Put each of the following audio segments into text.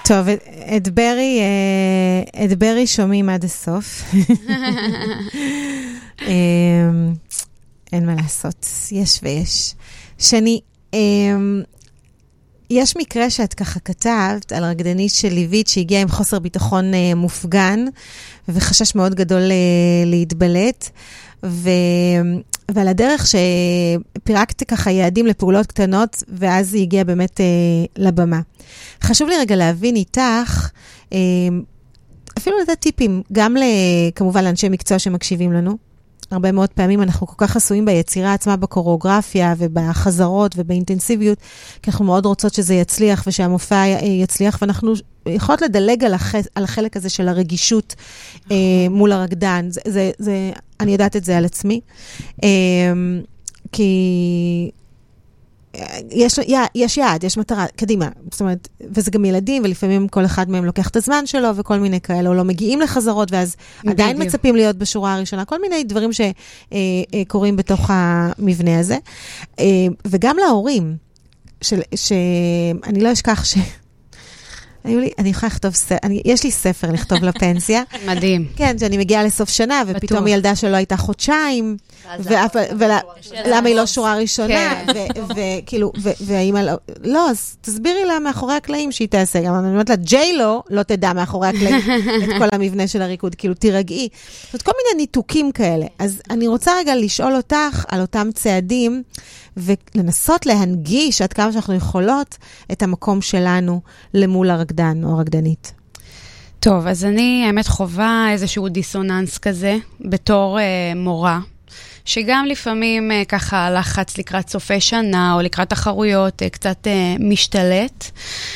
טוב, את ברי שומעים עד הסוף. אין מה לעשות, יש ויש. שני, יש מקרה שאת ככה כתבת על רקדנית שליווית שהגיעה עם חוסר ביטחון מופגן, וחשש מאוד גדול להתבלט, ועל הדרך שפירקת ככה יעדים לפעולות קטנות, ואז היא הגיעה באמת לבמה. חשוב לי רגע להבין איתך, אפילו לתת טיפים, גם כמובן לאנשי מקצוע שמקשיבים לנו. הרבה מאוד פעמים אנחנו כל כך עשויים ביצירה עצמה, בקוריאוגרפיה ובחזרות ובאינטנסיביות, כי אנחנו מאוד רוצות שזה יצליח ושהמופע יצליח, ואנחנו יכולות לדלג על החלק הזה של הרגישות מול הרקדן. אני יודעת את זה על עצמי. כי יש יעד, יש מטרה, קדימה. זאת אומרת, וזה גם ילדים, ולפעמים כל אחד מהם לוקח את הזמן שלו, וכל מיני כאלה, או לא מגיעים לחזרות, ואז עדיין מצפים להיות בשורה הראשונה. כל מיני דברים שקורים בתוך המבנה הזה. וגם להורים, שאני לא אשכח אני יכולה לכתוב, יש לי ספר לכתוב לפנסיה. מדהים. כן, שאני מגיעה לסוף שנה, ופתאום ילדה שלא הייתה חודשיים, ולמה היא לא שורה ראשונה, וכאילו, והאימא לא, אז תסבירי לה מאחורי הקלעים שהיא תעשה. גם אני אומרת לה, ג'יילו לא תדע מאחורי הקלעים את כל המבנה של הריקוד, כאילו תירגעי. זאת אומרת, כל מיני ניתוקים כאלה. אז אני רוצה רגע לשאול אותך על אותם צעדים, ולנסות להנגיש עד כמה שאנחנו יכולות את המקום שלנו למול הרקדן או הרקדנית. טוב, אז אני האמת חובה איזשהו דיסוננס כזה בתור מורה, שגם לפעמים ככה לחץ לקראת סופי שנה או לקראת תחרויות קצת משתלט,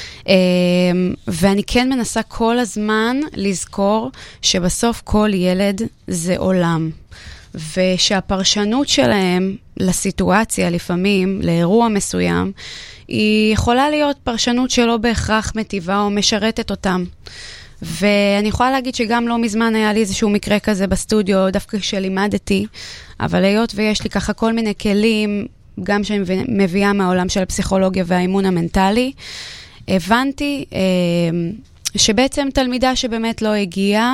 ואני כן מנסה כל הזמן לזכור שבסוף כל ילד זה עולם. ושהפרשנות שלהם לסיטואציה, לפעמים, לאירוע מסוים, היא יכולה להיות פרשנות שלא בהכרח מטיבה או משרתת אותם. ואני יכולה להגיד שגם לא מזמן היה לי איזשהו מקרה כזה בסטודיו, דווקא כשלימדתי, אבל היות ויש לי ככה כל מיני כלים, גם שאני מביאה מהעולם של הפסיכולוגיה והאימון המנטלי, הבנתי שבעצם תלמידה שבאמת לא הגיעה,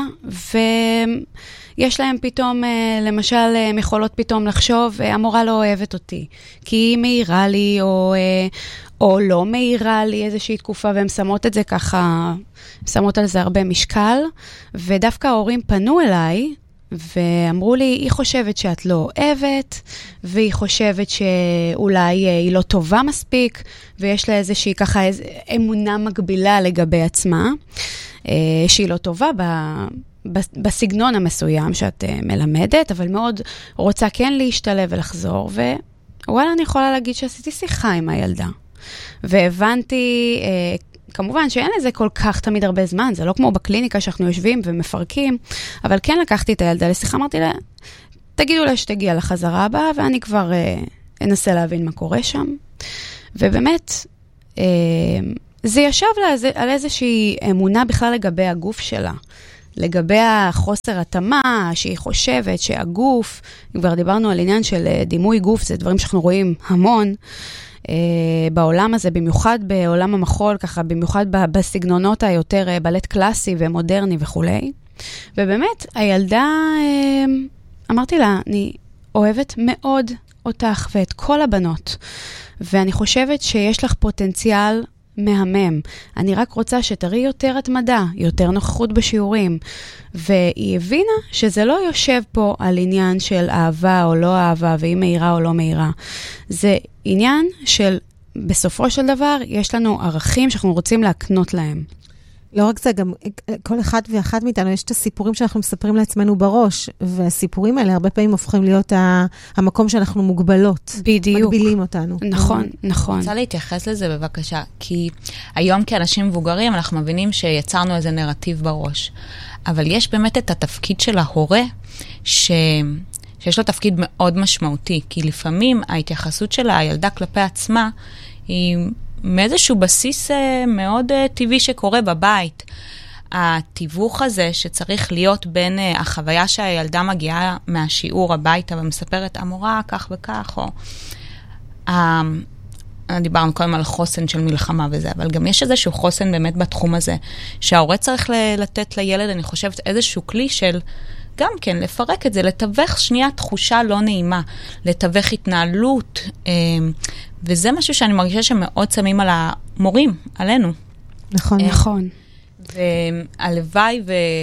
יש להם פתאום, למשל, יכולות פתאום לחשוב, המורה לא אוהבת אותי, כי היא מהירה לי, או לא מהירה לי איזושהי תקופה, והן שמות את זה ככה, שמות על זה הרבה משקל, ודווקא ההורים פנו אליי, ואמרו לי, היא חושבת שאת לא אוהבת, והיא חושבת שאולי היא לא טובה מספיק, ויש לה איזושהי ככה אמונה מגבילה לגבי עצמה, שהיא לא טובה בסגנון המסוים שאת מלמדת, אבל מאוד רוצה כן להשתלב ולחזור, ווואלה, אני יכולה להגיד שעשיתי שיחה עם הילדה. והבנתי, כמובן שאין לזה כל כך תמיד הרבה זמן, זה לא כמו בקליניקה שאנחנו יושבים ומפרקים, אבל כן לקחתי את הילדה לשיחה, אמרתי לה, תגידו לה שתגיע לחזרה הבאה, ואני כבר אנסה להבין מה קורה שם. ובאמת, זה ישב לה על איזושהי אמונה בכלל לגבי הגוף שלה. לגבי החוסר התאמה, שהיא חושבת שהגוף, כבר דיברנו על עניין של דימוי גוף, זה דברים שאנחנו רואים המון בעולם הזה, במיוחד בעולם המחול, ככה, במיוחד בסגנונות היותר בלט קלאסי ומודרני וכו'. ובאמת, הילדה, אמרתי לה, אני אוהבת מאוד אותך ואת כל הבנות, ואני חושבת שיש לך פוטנציאל מהמם. אני רק רוצה שתראי יותר התמדה, יותר נוכחות בשיעורים. והיא הבינה שזה לא יושב פה על עניין של אהבה או לא אהבה, והיא מהירה או לא מהירה. זה עניין של, בסופו של דבר, יש לנו ערכים שאנחנו רוצים להקנות להם. לא רק זה, גם כל אחד ואחת מאיתנו, יש את הסיפורים שאנחנו מספרים לעצמנו בראש, והסיפורים האלה הרבה פעמים הופכים להיות המקום שאנחנו מוגבלות. בדיוק. מגבילים אותנו. נכון, נכון. אני רוצה להתייחס לזה בבקשה, כי היום כאנשים מבוגרים אנחנו מבינים שיצרנו איזה נרטיב בראש. אבל יש באמת את התפקיד של ההורה, שיש לו תפקיד מאוד משמעותי, כי לפעמים ההתייחסות של הילדה כלפי עצמה היא מאיזשהו בסיס מאוד טבעי שקורה בבית. התיווך הזה שצריך להיות בין החוויה שהילדה מגיעה מהשיעור הביתה ומספרת המורה כך וכך, או דיברנו קודם על חוסן של מלחמה וזה, אבל גם יש איזשהו חוסן באמת בתחום הזה, שההורה צריך לתת לילד, אני חושבת, איזשהו כלי של, גם כן, לפרק את זה, לתווך שנייה תחושה לא נעימה, לתווך התנהלות, וזה משהו שאני מרגישה שמאוד שמים על המורים, עלינו. נכון. נכון. והלוואי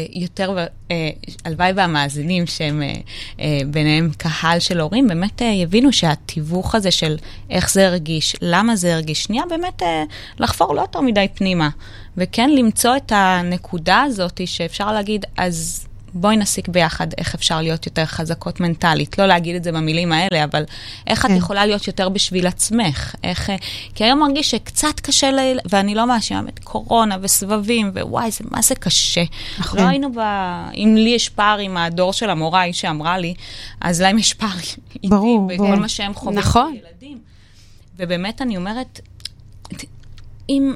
הלוואי והמאזינים שהם ביניהם קהל של הורים, באמת יבינו שהתיווך הזה של איך זה הרגיש, למה זה הרגיש, שנייה באמת לחפור לא יותר מדי פנימה, וכן למצוא את הנקודה הזאת שאפשר להגיד, אז בואי נסיק ביחד איך אפשר להיות יותר חזקות מנטלית. לא להגיד את זה במילים האלה, אבל איך את יכולה להיות יותר בשביל עצמך? כי היום מרגיש שקצת קשה, ואני לא מאשימה את קורונה וסבבים, ווואי, מה זה קשה. לא היינו אם לי יש פער עם הדור של המורה שאמרה לי, אז להם יש פער איתי, בכל מה שהם חווים ילדים. ובאמת אני אומרת, אם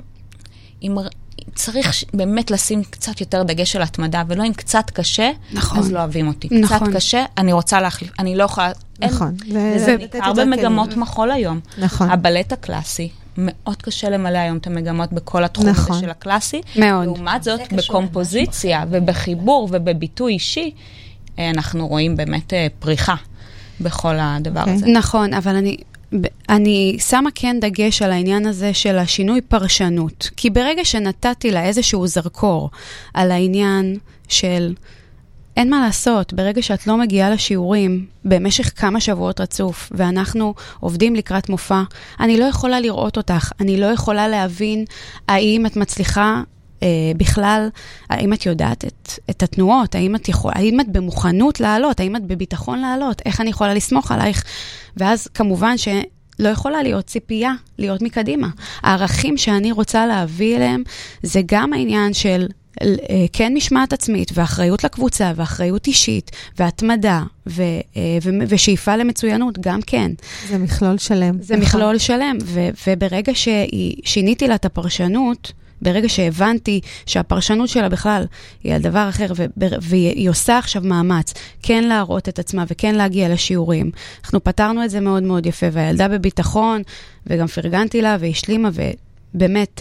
צריך באמת לשים קצת יותר דגש על התמדה, ולא אם קצת קשה, אז לא אוהבים אותי. קצת קשה, אני רוצה להחליף, אני לא יכולה... נכון. זה הרבה מגמות מחול היום. נכון. הבלט הקלאסי, מאוד קשה למלא היום את המגמות בכל התחום הזה של הקלאסי. מאוד. לעומת זאת, בקומפוזיציה ובחיבור ובביטוי אישי, אנחנו רואים באמת פריחה בכל הדבר הזה. נכון, אבל אני שמה כן דגש על העניין הזה של השינוי פרשנות, כי ברגע שנתתי לה איזשהו זרקור על העניין של אין מה לעשות, ברגע שאת לא מגיעה לשיעורים במשך כמה שבועות רצוף, ואנחנו עובדים לקראת מופע, אני לא יכולה לראות אותך, אני לא יכולה להבין האם את מצליחה בכלל, האם את יודעת את התנועות, האם את במוכנות לעלות, האם את בביטחון לעלות, איך אני יכולה לסמוך עלייך, ואז כמובן שלא יכולה להיות ציפייה, להיות מקדימה. הערכים שאני רוצה להביא אליהם, זה גם העניין של כן משמעת עצמית, ואחריות לקבוצה, ואחריות אישית, והתמדה, ושאיפה למצוינות, גם כן. זה מכלול שלם. זה מכלול שלם, וברגע ששיניתי לה את הפרשנות, ברגע שהבנתי שהפרשנות שלה בכלל היא על דבר אחר, והיא עושה עכשיו מאמץ, כן להראות את עצמה וכן להגיע לשיעורים. אנחנו פתרנו את זה מאוד מאוד יפה, והילדה בביטחון, וגם פרגנתי לה והשלימה, ובאמת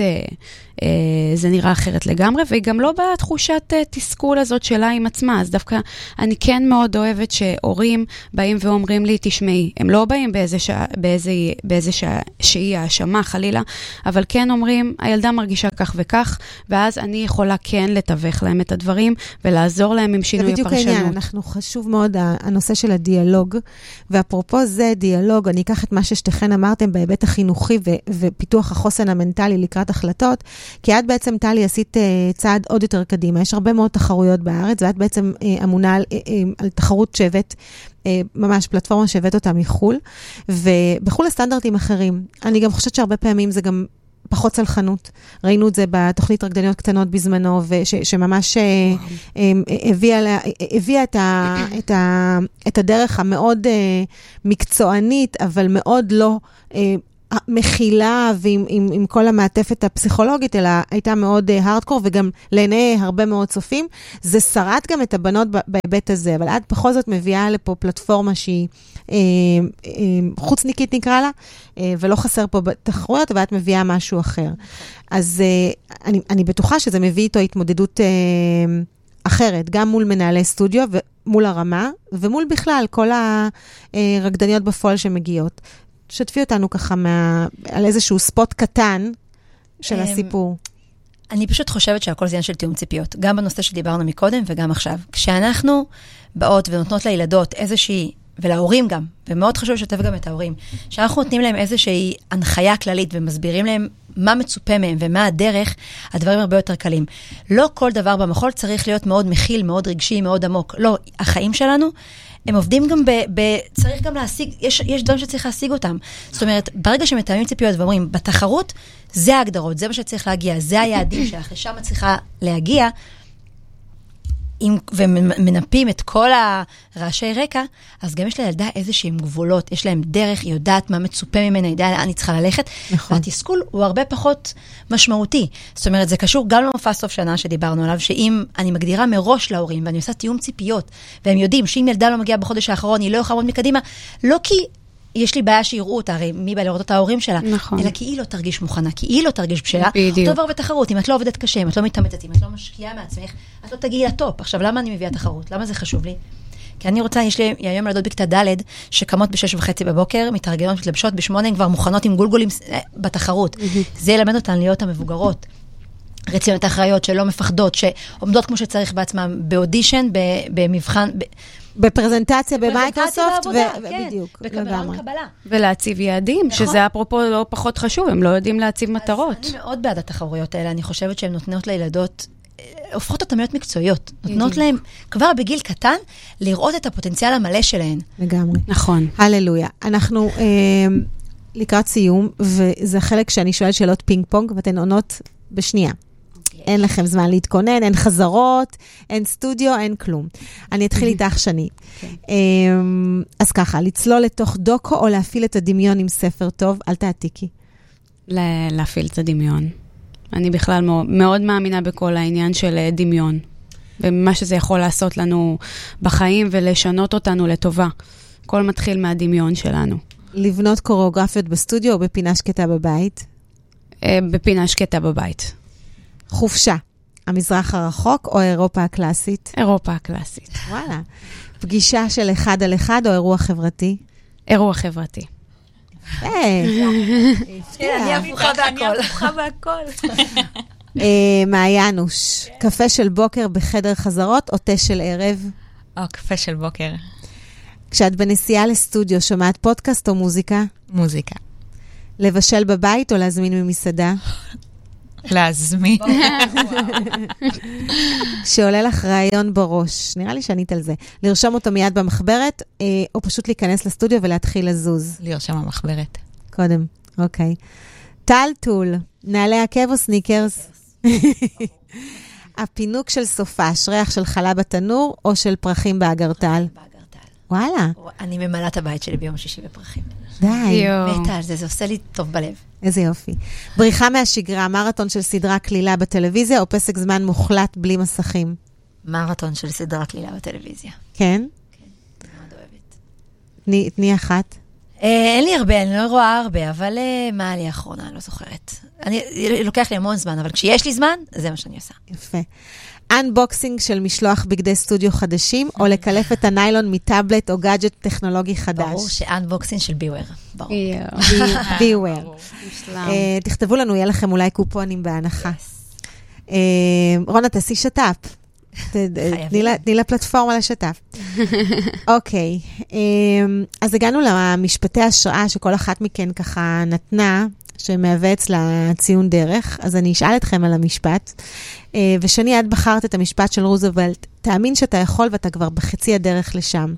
זה נראה אחרת לגמרי, והיא גם לא בתחושת תסכול הזאת שלה עם עצמה, אז דווקא אני כן מאוד אוהבת שהורים באים ואומרים לי, תשמעי, הם לא באים באיזה שהיא האשמה חלילה, אבל כן אומרים, הילדה מרגישה כך וכך, ואז אני יכולה כן לתווך להם את הדברים, ולעזור להם עם שינוי הפרשנות. זה בדיוק העניין, אנחנו חשוב מאוד הנושא של הדיאלוג, ואפרופו זה דיאלוג, אני אקח את מה ששתיכן אמרתם בהיבט החינוכי, ופיתוח החוסן המנטלי לקראת החלטות, כי את בעצם, טלי, עשית צעד עוד יותר קדימה. יש הרבה מאוד תחרויות בארץ, ואת בעצם אמונה על תחרות שבט, ממש פלטפורמה שהבאת אותה מחול, ובחול הסטנדרטים אחרים. אני גם חושבת שהרבה פעמים זה גם פחות צלחנות. ראינו את זה בתוכנית רקדניות קטנות בזמנו, שממש הביאה את הדרך המאוד מקצוענית, אבל מאוד לא מכילה ועם כל המעטפת הפסיכולוגית, אלא הייתה מאוד הארדקור, וגם לעיני הרבה מאוד צופים. זה שרת גם את הבנות בהיבט הזה, אבל את בכל זאת מביאה לפה פלטפורמה שהיא חוצניקית נקרא לה, ולא חסר פה תחרויות, ואת מביאה משהו אחר. אז אני בטוחה שזה מביא איתו התמודדות אחרת, גם מול מנהלי סטודיו ומול הרמה, ומול בכלל כל הרקדניות בפועל שמגיעות. שתפי אותנו ככה על איזשהו ספוט קטן של הסיפור. אני פשוט חושבת שהכל זה עניין של תיאום ציפיות, גם בנושא שדיברנו מקודם וגם עכשיו. כשאנחנו באות ונותנות לילדות איזושהי, ולהורים גם, ומאוד חשוב לשתף גם את ההורים, שאנחנו נותנים להם איזושהי הנחיה כללית ומסבירים להם מה מצופה מהם ומה הדרך, הדברים הרבה יותר קלים. לא כל דבר במחול צריך להיות מאוד מכיל, מאוד רגשי, מאוד עמוק. לא, החיים שלנו הם עובדים גם צריך גם להשיג, יש דברים שצריך להשיג אותם. זאת אומרת, ברגע שמתאמים ציפיות ואומרים, בתחרות, זה ההגדרות, זה מה שצריך להגיע, זה היעדים שלך, לשם צריכה להגיע, ומנפים את כל הרעשי רקע, אז גם יש לילדה איזשהם גבולות, יש להם דרך, היא יודעת מה מצופה ממנה, היא יודעת לאן היא צריכה ללכת, והתסכול הוא הרבה פחות משמעותי. זאת אומרת, זה קשור גם למופע סוף שנה שדיברנו עליו, שאם אני מגדירה מראש להורים, ואני עושה תיאום ציפיות, והם יודעים שאם ילדה לא מגיעה בחודש האחרון, היא לא יכולה לעמוד מקדימה, לא כי יש לי בעיה שיראו אותה, הרי מי בא לראות את ההורים שלה? נכון. אלא כי היא לא תרגיש מוכנה, כי היא לא תרגיש בשלה. בדיוק. אותו דבר בתחרות, אם את לא עובדת קשה, אם את לא מתאמצת, אם את לא משקיעה מעצמך, את לא תגיעי לטופ. עכשיו, למה אני מביאה תחרות? למה זה חשוב לי? כי אני רוצה, יש לי היום ילדות בכיתה ד' שקמות ב6:30 בבוקר, מתארגנות, מתלבשות ב8, הן כבר מוכנות עם גולגולים בתחרות. זה ילמד אותן להיות המבוגרות. רציניות אחראיות שלא מפחדות, שעומדות כמו שצריך בעצמם, באודישן, במבחן, בפרזנטציה במייקרוסופט, בדיוק, בקבלת קבלה. ולהציב יעדים, שזה אפרופו לא פחות חשוב, הם לא יודעים להציב מטרות. אני מאוד בעד התחרויות האלה, אני חושבת שהן נותנות לילדות, הופכות אותן להיות מקצועיות, נותנות להן כבר בגיל קטן, לראות את הפוטנציאל המלא שלהן. לגמרי. נכון. הללויה. אנחנו לקראת סיום, וזה חלק שאני שואלת שאלות פינג פונג, ואתן עונות בשנייה. אין לכם זמן להתכונן, אין חזרות, אין סטודיו, אין כלום. אני אתחיל איתך שני. אז ככה, לצלול לתוך דוקו או להפעיל את הדמיון עם ספר טוב, אל תעתיקי. להפעיל את הדמיון. אני בכלל מאוד מאמינה בכל העניין של דמיון, ומה שזה יכול לעשות לנו בחיים ולשנות אותנו לטובה. הכל מתחיל מהדמיון שלנו. לבנות קוריאוגרפיות בסטודיו או בפינה שקטה בבית? בפינה שקטה בבית. חופשה, המזרח הרחוק או אירופה הקלאסית? אירופה הקלאסית. וואלה. פגישה של 1 על 1 או אירוע חברתי? אירוע חברתי. אני הפוכה בהכל. מעיינוש, קפה של בוקר בחדר חזרות או תה של ערב? קפה של בוקר. כשאת בנסיעה לסטודיו, שומעת פודקאסט או מוזיקה? מוזיקה. לבשל בבית או להזמין ממסעדה? להזמין. שעולה לך רעיון בראש, נראה לי שענית על זה, לרשום אותו מיד במחברת, או פשוט להיכנס לסטודיו ולהתחיל לזוז? לרשום במחברת. קודם, אוקיי. טל טול, נעלי עקב או סניקרס? הפינוק של סופש, ריח של חלה בתנור או של פרחים באגרטל? וואלה. אני ממלאה את הבית שלי ביום שישי בפרחים. די. מתה על זה, זה עושה לי טוב בלב. איזה יופי. בריחה מהשגרה, מרתון של סדרה כלילה בטלוויזיה, או פסק זמן מוחלט בלי מסכים? מרתון של סדרה כלילה בטלוויזיה. כן? כן, מאוד אוהבת. תני אחת. אין לי הרבה, אני לא רואה הרבה, אבל מה לי האחרונה, אני לא זוכרת. לוקח לי המון זמן, אבל כשיש לי זמן, זה מה שאני עושה. יפה. אנבוקסינג של משלוח בגדי סטודיו חדשים, או לקלף את הניילון מטאבלט או גאדג'ט טכנולוגי חדש? ברור שאנבוקסינג של ביוור. ברור. ביוור. תכתבו לנו, יהיה לכם אולי קופונים בהנחה. רונה, תעשי שטאפ. תני לה פלטפורמה לשטאפ. אוקיי. אז הגענו למשפטי השראה שכל אחת מכן ככה נתנה, שמהווה אצלה ציון דרך, אז אני אשאל אתכם על המשפט, ושני, את בחרת את המשפט של רוזוולט, תאמין שאתה יכול ואתה כבר בחצי הדרך לשם.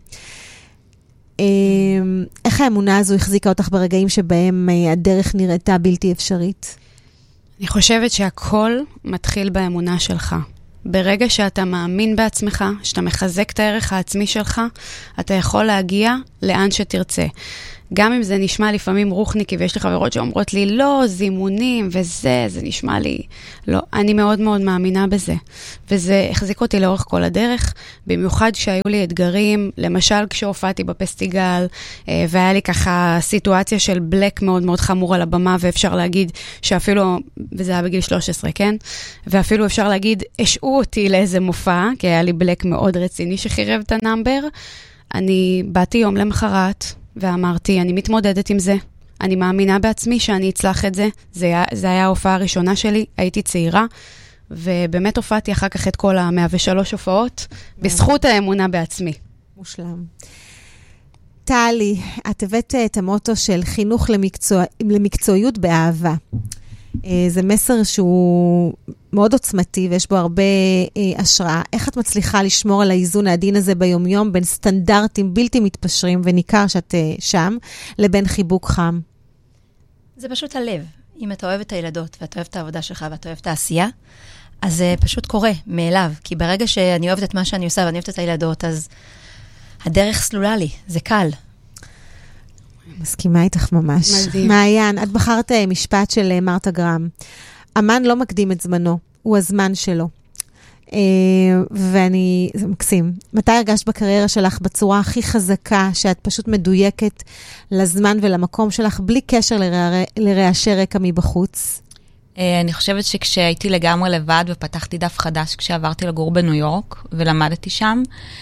איך האמונה הזו החזיקה אותך ברגעים שבהם הדרך נראתה בלתי אפשרית? אני חושבת שהכל מתחיל באמונה שלך. ברגע שאתה מאמין בעצמך, שאתה מחזק את הערך העצמי שלך, אתה יכול להגיע לאן שתרצה. גם אם זה נשמע לפעמים רוחניקי, ויש לי חברות שאומרות לי, לא, זימונים וזה, זה נשמע לי, לא, אני מאוד מאוד מאמינה בזה. וזה החזיק אותי לאורך כל הדרך, במיוחד כשהיו לי אתגרים, למשל כשהופעתי בפסטיגל, והיה לי ככה סיטואציה של בלק מאוד מאוד חמור על הבמה, ואפשר להגיד שאפילו, וזה היה בגיל 13, כן? ואפילו אפשר להגיד, השעו אותי לאיזה מופע, כי היה לי בלק מאוד רציני שחירב את הנאמבר. אני באתי יום למחרת, ואמרתי, אני מתמודדת עם זה, אני מאמינה בעצמי שאני אצלח את זה, זה היה ההופעה הראשונה שלי, הייתי צעירה, ובאמת הופעתי אחר כך את כל 103 הופעות, בזכות האמונה בעצמי. מושלם. טלי, את הבאת את המוטו של חינוך למקצועיות באהבה. זה מסר שהוא מאוד עוצמתי, ויש בו הרבה השראה. איך את מצליחה לשמור על האיזון העדין הזה ביומיום, בין סטנדרטים בלתי מתפשרים, וניכר שאת שם, לבין חיבוק חם? זה פשוט הלב. אם אתה אוהב את הילדות, ואתה אוהב את העבודה שלך, ואתה אוהב את העשייה, אז זה פשוט קורה מאליו. כי ברגע שאני אוהבת את מה שאני עושה, ואני אוהבת את הילדות, אז הדרך סלולה לי, זה קל. מסכימה איתך ממש. מדהים. מעיין, את בחרת משפט של מרתה גרם. אמן לא מקדים את זמנו, הוא הזמן שלו. זה מקסים. מתי הרגשת בקריירה שלך בצורה הכי חזקה, שאת פשוט מדויקת לזמן ולמקום שלך, בלי קשר לרעשי רקע מבחוץ? אני חושבת שכשהייתי לגמרי לבד ופתחתי דף חדש, כשעברתי לגור בניו יורק ולמדתי שם,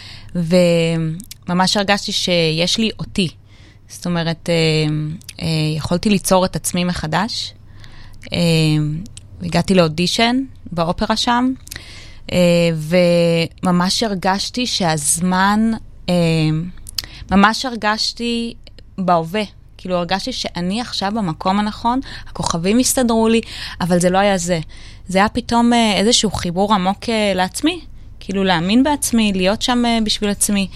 וממש הרגשתי שיש לי אותי. זאת אומרת, יכולתי ליצור את עצמי מחדש. הגעתי לאודישן באופרה שם, וממש הרגשתי שהזמן, ממש הרגשתי בהווה. כאילו הרגשתי שאני עכשיו במקום הנכון, הכוכבים הסתדרו לי, אבל זה לא היה זה. זה היה פתאום איזשהו חיבור עמוק לעצמי, כאילו להאמין בעצמי, להיות שם בשביל עצמי,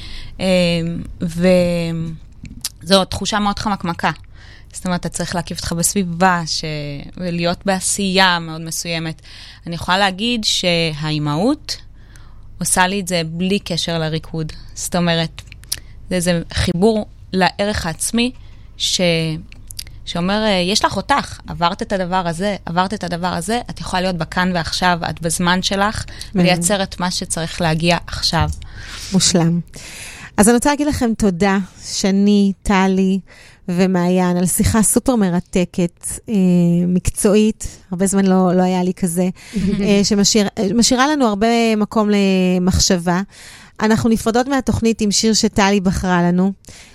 וזו תחושה מאוד חמקמקה. זאת אומרת, אתה צריך להקיף אותך בסביבה, ולהיות בעשייה מאוד מסוימת. אני יכולה להגיד שהאימהות עושה לי את זה בלי קשר לריקוד. זאת אומרת, זה איזה חיבור לערך העצמי, שאומר, יש לך אותך, עברת את הדבר הזה, את יכולה להיות בכאן ועכשיו, את בזמן שלך, ולייצר את מה שצריך להגיע עכשיו. מושלם. אז אני רוצה להגיד לכם תודה, שני, טלי ומעיין, על שיחה סופר מרתקת, מקצועית, הרבה זמן לא היה לי כזה, שמשאירה לנו הרבה מקום למחשבה. אנחנו נפרדות מהתוכנית עם שיר שטלי בחרה לנו,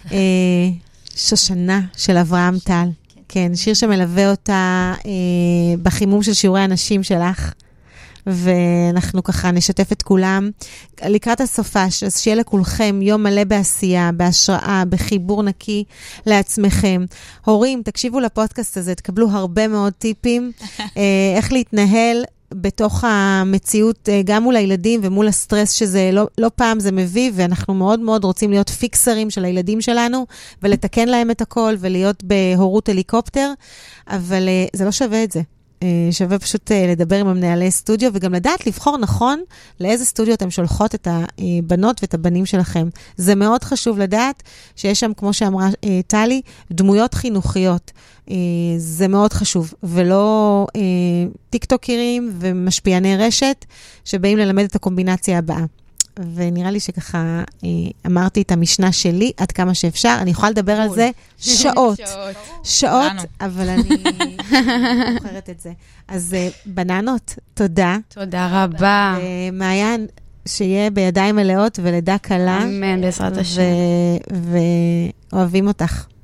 שושנה של אברהם טל. כן, שיר שמלווה אותה בחימום של שיעורי הנשים שלך, ואנחנו ככה נשתף את כולם. לקראת הסופש, אז שיהיה לכולכם יום מלא בעשייה, בהשראה, בחיבור נקי לעצמכם. הורים, תקשיבו לפודקאסט הזה, תקבלו הרבה מאוד טיפים, איך להתנהל בתוך המציאות, גם מול הילדים ומול הסטרס שזה לא פעם זה מביא, ואנחנו מאוד מאוד רוצים להיות פיקסרים של הילדים שלנו, ולתקן להם את הכל, ולהיות בהורות הליקופטר, אבל זה לא שווה את זה. שווה פשוט לדבר עם המנהלי סטודיו, וגם לדעת לבחור נכון לאיזה סטודיו אתם שולחות את הבנות ואת הבנים שלכם. זה מאוד חשוב לדעת שיש שם, כמו שאמרה טלי, דמויות חינוכיות. זה מאוד חשוב, ולא טיקטוקרים ומשפיעני רשת שבאים ללמד את הקומבינציה הבאה. ונראה לי שככה אמרתי את המשנה שלי עד כמה שאפשר. אני יכולה לדבר על זה שעות, אבל אני בוחרת את זה. אז בננות, תודה. תודה רבה. מעיין, שיהיה בידיים מלאות ולידה קלה. אמן, בעזרת השם. ואוהבים אותך.